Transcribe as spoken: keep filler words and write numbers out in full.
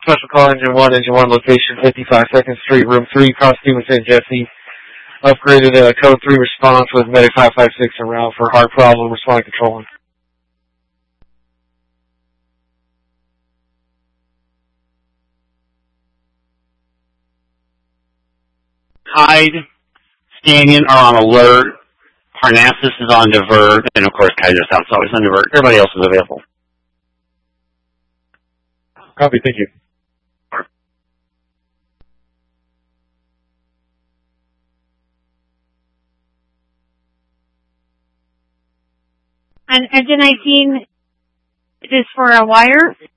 Special call engine one, engine one, location fifty-five second Street, room three, costume in Saint Jesse. Upgraded uh, code three response with medic five five six en route for heart problem, responding controlling. Hyde, Stanion are on alert. Parnassus is on divert, and of course Kaiser South's always on divert. Everybody else is available. Copy, thank you. And engine nineteen is for a wire.